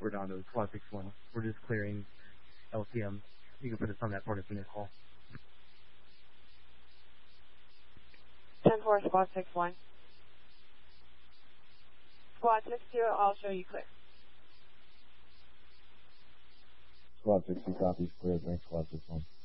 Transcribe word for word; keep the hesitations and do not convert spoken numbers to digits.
We're down to squad six one. We're just clearing L C M. You can put us on that Portofino call. ten four, squad six one. Squad six two, I'll show you clear. Squad six two copies, clear. Thanks, Squad six one.